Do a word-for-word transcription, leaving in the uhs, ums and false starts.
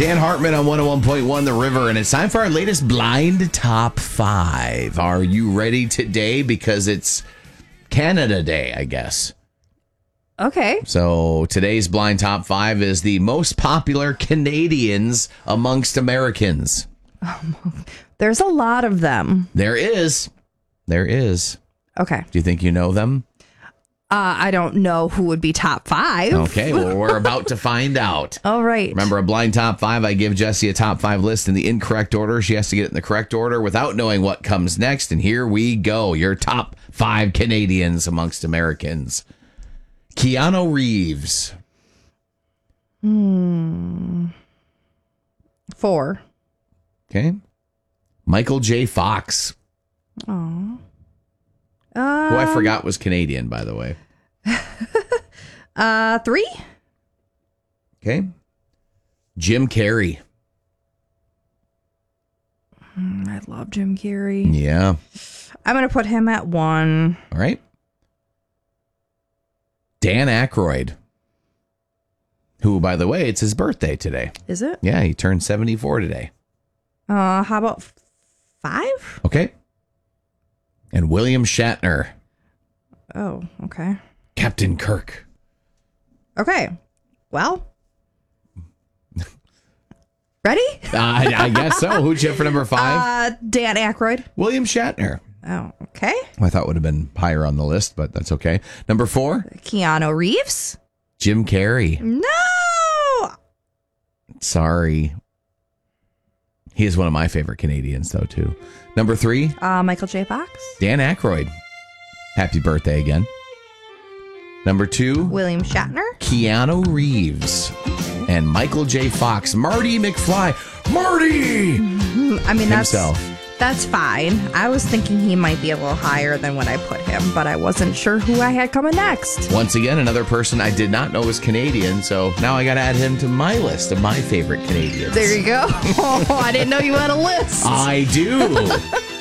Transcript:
Dan Hartman on one oh one point one The River, and it's time for our latest blind top five. Are you ready today? Because it's Canada Day, I guess. Okay. So today's blind top five is the most popular Canadians amongst Americans. There's a lot of them. There is. There is. Okay. Do you think you know them? Uh, I don't know who would be top five. Okay, well, we're about to find out. All right. Remember, a blind top five, I give Jessie a top five list in the incorrect order. She has to get it in the correct order without knowing what comes next. And here we go. Your top five Canadians amongst Americans. Keanu Reeves. Hmm. Four. Okay. Michael J. Fox. Oh. Who I forgot was Canadian, by the way. uh, three. Okay. Jim Carrey. Mm, I love Jim Carrey. Yeah. I'm going to put him at one. All right. Dan Aykroyd. Who, by the way, it's his birthday today. Is it? Yeah, he turned seventy-four today. Uh, how about five? Okay. And William Shatner. Oh, okay. Captain Kirk. Okay. Well. Ready? uh, I, I guess so. Who'd you have for number five? Uh, Dan Aykroyd. William Shatner. Oh, okay. I thought would have been higher on the list, but that's okay. Number four. Keanu Reeves. Jim Carrey. No. Sorry. He is one of my favorite Canadians, though, too. Number three. Uh, Michael J. Fox. Dan Aykroyd. Happy birthday again. Number two. William Shatner. Keanu Reeves. And Michael J. Fox. Marty McFly. Marty! I mean, that's, Himself. that's fine. I was thinking he might be a little higher than what I put him, but I wasn't sure who I had coming next. Once again, another person I did not know was Canadian, so now I got to add him to my list of my favorite Canadians. There you go. Oh, I didn't know you had a list. I do.